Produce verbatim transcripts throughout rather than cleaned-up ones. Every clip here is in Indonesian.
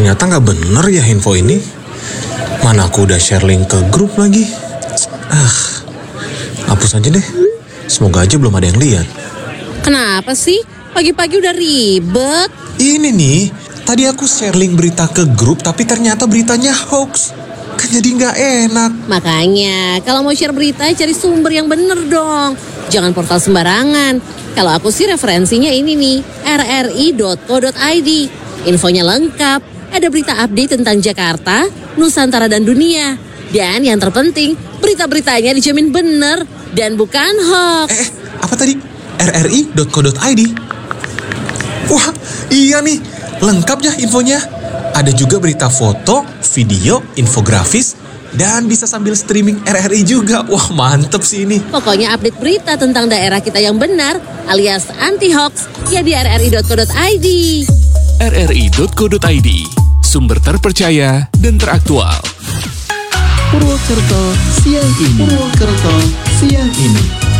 Ternyata nggak bener ya info ini. Mana aku udah share link ke grup lagi. Ah, hapus aja deh. Semoga aja belum ada yang lihat. Kenapa sih? Pagi-pagi udah ribet. Ini nih, tadi aku share link berita ke grup tapi ternyata beritanya hoax. Kan jadi nggak enak. Makanya, kalau mau share berita cari sumber yang bener dong. Jangan portal sembarangan. Kalau aku sih referensinya ini nih, r r i dot co dot i d. Infonya lengkap, ada berita update tentang Jakarta, Nusantara dan dunia. Dan yang terpenting, berita-beritanya dijamin bener dan bukan hoax. Eh, apa tadi? r r i dot co dot i d. Wah, iya nih, lengkap ya infonya. Ada juga berita foto, video, infografis, dan bisa sambil streaming R R I juga. Wah, mantep sih ini. Pokoknya update berita tentang daerah kita yang benar alias anti-hoax ya di r r i dot co dot i d. r r i dot co dot i d, sumber terpercaya dan teraktual. Purwokerto siang ini. Purwokerto siang ini.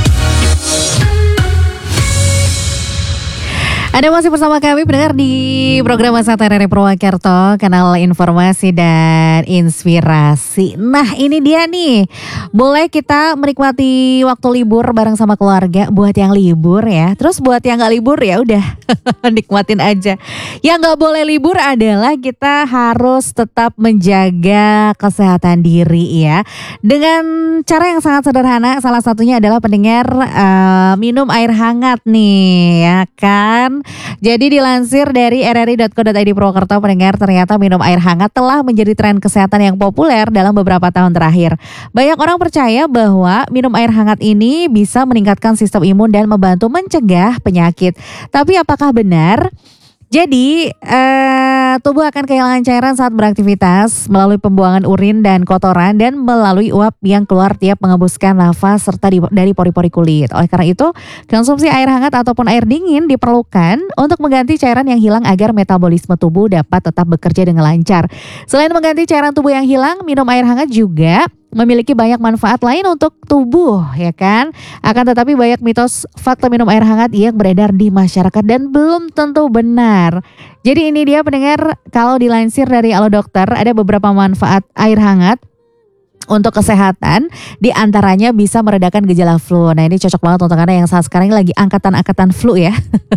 Anda masih bersama kami pendengar di program Masa R R I Purwokerto, kanal informasi dan inspirasi. Nah, ini dia nih, boleh kita menikmati waktu libur bareng sama keluarga buat yang libur ya. Terus buat yang gak libur ya udah nikmatin aja. Yang gak boleh libur adalah kita harus tetap menjaga kesehatan diri ya. Dengan cara yang sangat sederhana, salah satunya adalah pendengar uh, minum air hangat nih ya kan. Jadi dilansir dari r r i dot co dot i d Purwokerto, pendengar, ternyata minum air hangat telah menjadi tren kesehatan yang populer dalam beberapa tahun terakhir. Banyak orang percaya bahwa minum air hangat ini bisa meningkatkan sistem imun dan membantu mencegah penyakit. Tapi apakah benar? Jadi eh, tubuh akan kehilangan cairan saat beraktivitas melalui pembuangan urin dan kotoran dan melalui uap yang keluar tiap mengembuskan nafas serta di, dari pori-pori kulit. Oleh karena itu, konsumsi air hangat ataupun air dingin diperlukan untuk mengganti cairan yang hilang agar metabolisme tubuh dapat tetap bekerja dengan lancar. Selain mengganti cairan tubuh yang hilang, minum air hangat juga memiliki banyak manfaat lain untuk tubuh, ya kan? Akan tetapi banyak mitos fakta minum air hangat yang beredar di masyarakat dan belum tentu benar. Jadi ini dia pendengar, kalau dilansir dari Alo Dokter, ada beberapa manfaat air hangat untuk kesehatan, di antaranya bisa meredakan gejala flu. Nah, ini cocok banget untuk Anda yang saat sekarang ini lagi angkatan-angkatan flu ya.